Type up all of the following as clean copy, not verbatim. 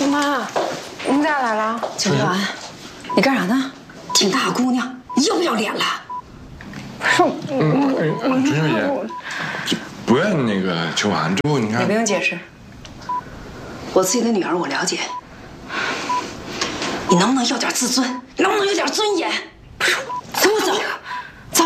妈，你咋来了？ 秋兰，你干啥呢？挺大姑娘，要不要脸了？ 不是， 朱小姐，不愿那个秋寒之后，你看， 你不用解释，我自己的女儿我了解。你能不能要点自尊？能不能有点尊严？不是，跟我走，走。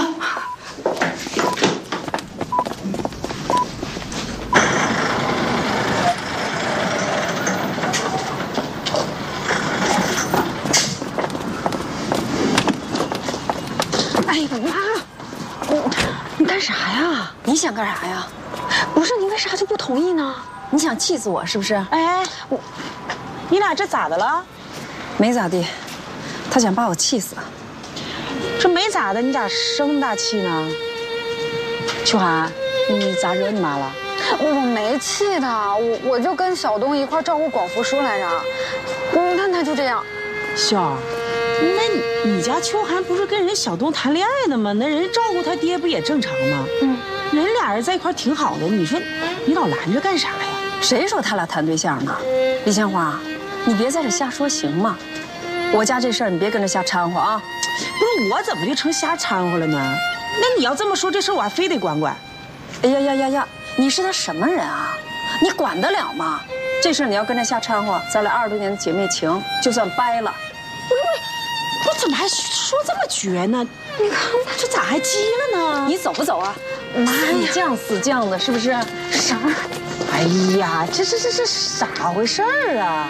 哎呀妈，你干啥呀？ 你想干啥呀？ 不是你为啥就不同意呢？ 你想气死我是不是？ 哎，你俩这咋的了？ 没咋地，他想把我气死。 这没咋的，你咋生那么大气呢？秋寒，你咋惹你妈了？ 我没气他，我就跟小东一块照顾广福叔来着。你看他就这样。 秀儿，那你家秋寒不是跟人小东谈恋爱呢吗？那人照顾他爹不也正常吗？人俩人在一块挺好的，你说你老拦着干啥呀？ 谁说他俩谈对象呢？李香花，你别在这瞎说行吗？我家这事儿你别跟着瞎掺和啊！ 不是我怎么就成瞎掺和了呢？那你要这么说，这事儿我还非得管管。 哎呀！你是他什么人啊？你管得了吗？这事儿你要跟着瞎掺和，咱俩20多年的姐妹情就算掰了。 我怎么还说这么绝呢？你看这咋还急了呢？ 你走不走啊？死犟的，是不是？ 啥？哎呀，这咋回事儿啊？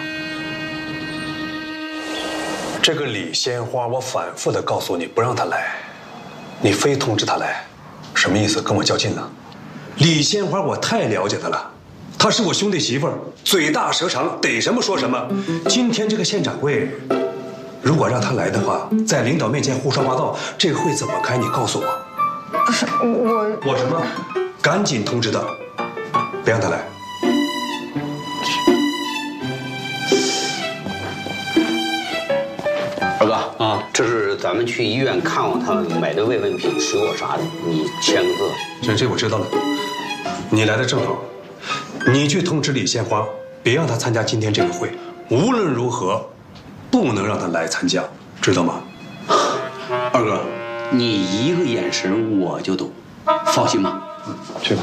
这个李鲜花，我反复的告诉你不让她来，你非通知她来，什么意思？跟我较劲呢？李鲜花我太了解她了，她是我兄弟媳妇儿，嘴大舌长，逮什么说什么。今天这个县长会，如果让她来的话，在领导面前胡说八道，这个会怎么开？你告诉我。 不是我什么？赶紧通知她，别让她来。 二哥啊，这是咱们去医院看望他买的慰问品、水果啥的，你签个字。 行，这我知道了。你来的正好，你去通知李鲜花，别让她参加今天这个会，无论如何，不能让她来参加，知道吗？ 二哥，你一个眼神我就懂，放心吧。 去吧。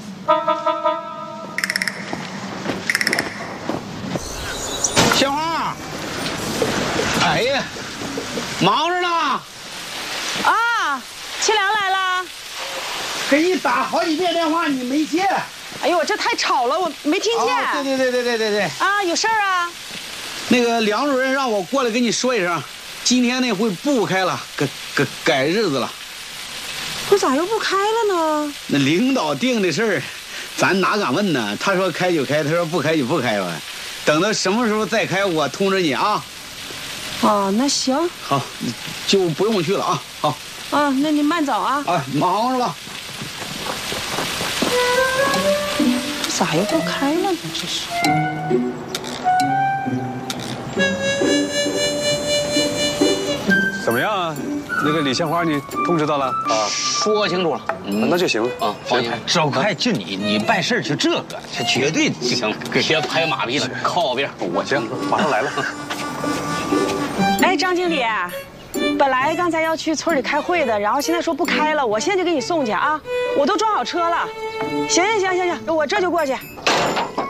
鲜花，哎呀，忙着呢。 啊，清凉来了。 给你打好几遍电话，你没接。 哎呦，我这太吵了，我没听见。 对。 啊，有事儿啊？ 那个梁主任让我过来跟你说一声，今天那会不开了，改日子了。 我咋又不开了呢？ 那领导定的事儿，咱哪敢问呢？他说开就开，他说不开就不开吧。等到什么时候再开，我通知你啊。 哦，那行。 好，就不用去了啊。好。 啊，那你慢走啊。 哎，忙着吧。 这咋又不开了呢？这是。 怎么样啊？那个李鲜花，你通知到了啊？ 说清楚了， 那就行啊。放心， 少快就你办事就这个，这绝对行。别拍马屁了，靠我边。 我行，马上来了。 哎，张经理，本来刚才要去村里开会的，然后现在说不开了，我现在就给你送去啊，我都装好车了。行，我这就过去。